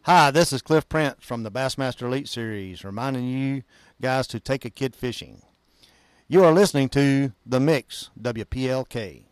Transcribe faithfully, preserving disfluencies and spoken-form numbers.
Hi, this is Cliff Prince from the Bassmaster Elite Series, reminding you guys to take a kid fishing. You are listening to The Mix, W P L K.